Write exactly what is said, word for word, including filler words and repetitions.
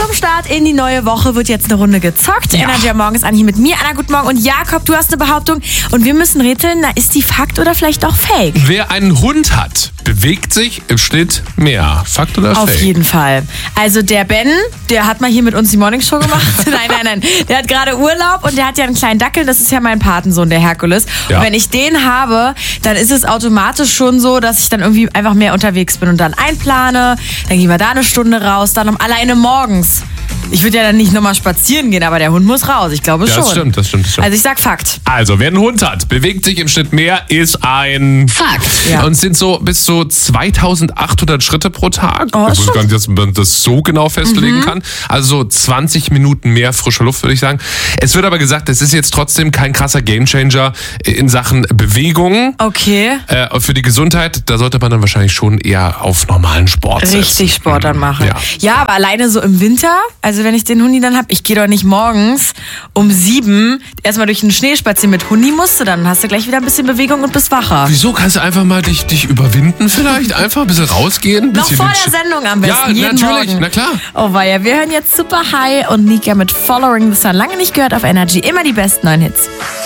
Zum Start in die neue Woche wird jetzt eine Runde gezockt. Ja. Energy am Morgen ist Anni mit mir. Anna, guten Morgen. Und Jakob, du hast eine Behauptung. Und wir müssen rätseln, na, ist die Fakt oder vielleicht auch Fake? Wer einen Hund hat, bewegt sich im Schnitt mehr. Fakt oder Fake? Auf jeden Fall. Also der Ben, der hat mal hier mit uns die Morningshow gemacht. nein, nein, nein. Der hat gerade Urlaub und der hat ja einen kleinen Dackel. Das ist ja mein Patensohn, der Herkules. Ja. Und wenn ich den habe, dann ist es automatisch schon so, dass ich dann irgendwie einfach mehr unterwegs bin und dann einplane. Dann gehen wir da eine Stunde raus, dann um alleine morgens. Ich würde ja dann nicht nochmal spazieren gehen, aber der Hund muss raus. Ich glaube ja, schon. Das stimmt, das stimmt, das stimmt. Also ich sag Fakt. Also, wer einen Hund hat, bewegt sich im Schnitt mehr, ist ein Fakt. Ja. Und es sind so bis zu zweitausendachthundert Schritte pro Tag. Oh, ich weiß gar nicht, dass man das so genau festlegen mhm. kann. Also so zwanzig Minuten mehr frische Luft, würde ich sagen. Es wird aber gesagt, es ist jetzt trotzdem kein krasser Gamechanger in Sachen Bewegung. Okay. Äh, für die Gesundheit, da sollte man dann wahrscheinlich schon eher auf normalen Sport setzen. Richtig Sport dann machen. Ja. ja, aber alleine so im Winter, also wenn ich den Hundi dann habe, ich gehe doch nicht morgens um sieben erstmal durch den Schnee spazieren mit Hundi, musst du dann hast du gleich wieder ein bisschen Bewegung und bist wacher. Wieso? Kannst du einfach mal dich, dich überwinden vielleicht? Einfach ein bisschen rausgehen? Ein bisschen Noch vor der Sendung am besten, ja, jeden natürlich, Morgen. Na klar. Oh weia, wir hören jetzt Super High und Nika mit Following the Sun. Lange nicht gehört auf Energy, immer die besten neuen Hits.